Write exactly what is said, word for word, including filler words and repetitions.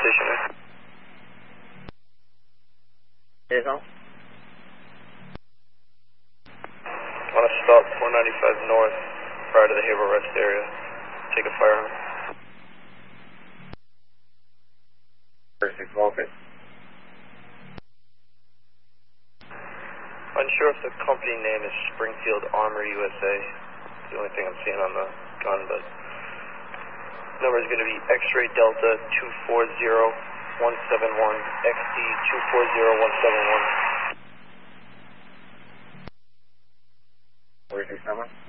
stationary. Yes, on. On a stop four ninety-five north, prior to the Haverhill rest area. Take a fire. Perfect, okay. Unsure if the company name is Springfield Armor U S A. It's the only thing I'm seeing on the gun, but number is going to be X-ray Delta two four zero one seven one, X D two four zero one seven one. Where's your number?